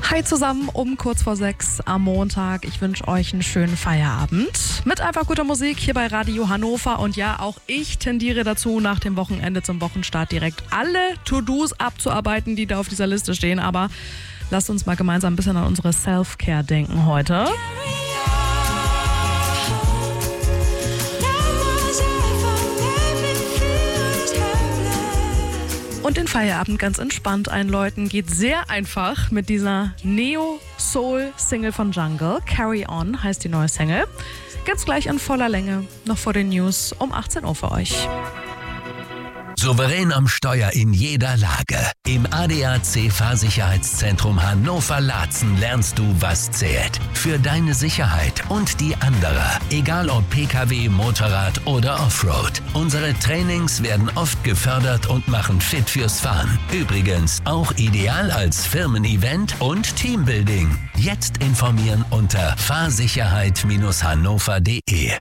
Hi zusammen, kurz vor 6 am Montag. Ich wünsche euch einen schönen Feierabend mit einfach guter Musik hier bei Radio Hannover. Und ja, auch ich tendiere dazu, nach dem Wochenende zum Wochenstart direkt alle To-Dos abzuarbeiten, die da auf dieser Liste stehen. Aber lasst uns mal gemeinsam ein bisschen an unsere Self-Care denken heute. Und den Feierabend ganz entspannt einläuten geht sehr einfach mit dieser Neo-Soul-Single von Jungle. Carry On heißt die neue Single. Gibt's gleich in voller Länge, noch vor den News um 18 Uhr für euch. Souverän am Steuer in jeder Lage. Im ADAC Fahrsicherheitszentrum Hannover-Laatzen lernst du, was zählt. Für deine Sicherheit und die anderer. Egal ob Pkw, Motorrad oder Offroad. Unsere Trainings werden oft gefördert und machen fit fürs Fahren. Übrigens auch ideal als Firmen-Event und Teambuilding. Jetzt informieren unter fahrsicherheit-hannover.de.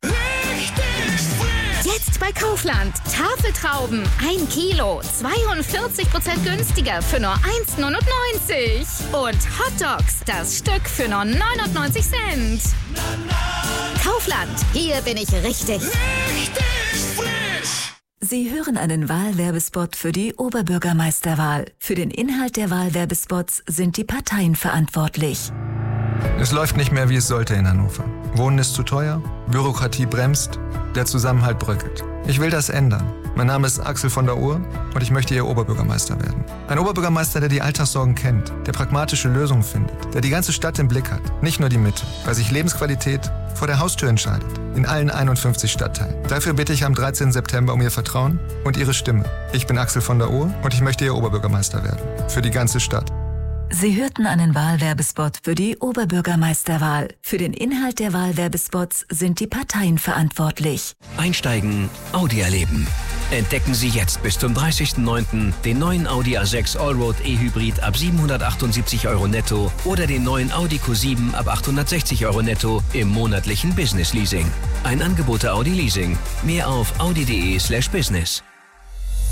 Jetzt bei Kaufland. Tafeltrauben 1 Kilo, 42% günstiger für nur 1,99. Und Hotdogs, das Stück für nur 99 Cent. Kaufland, hier bin ich richtig frisch. Sie hören einen Wahlwerbespot für die Oberbürgermeisterwahl. Für den Inhalt der Wahlwerbespots sind die Parteien verantwortlich. Es läuft nicht mehr, wie es sollte in Hannover. Wohnen ist zu teuer, Bürokratie bremst, der Zusammenhalt bröckelt. Ich will das ändern. Mein Name ist Axel von der Ohr und ich möchte Ihr Oberbürgermeister werden. Ein Oberbürgermeister, der die Alltagssorgen kennt, der pragmatische Lösungen findet, der die ganze Stadt im Blick hat, nicht nur die Mitte, weil sich Lebensqualität vor der Haustür entscheidet, in allen 51 Stadtteilen. Dafür bitte ich am 13. September um Ihr Vertrauen und Ihre Stimme. Ich bin Axel von der Ohr und ich möchte Ihr Oberbürgermeister werden. Für die ganze Stadt. Sie hörten einen Wahlwerbespot für die Oberbürgermeisterwahl. Für den Inhalt der Wahlwerbespots sind die Parteien verantwortlich. Einsteigen, Audi erleben. Entdecken Sie jetzt bis zum 30.09. den neuen Audi A6 Allroad E-Hybrid ab 778 € netto oder den neuen Audi Q7 ab 860 € netto im monatlichen Business Leasing. Ein Angebot der Audi Leasing. Mehr auf audi.de/business.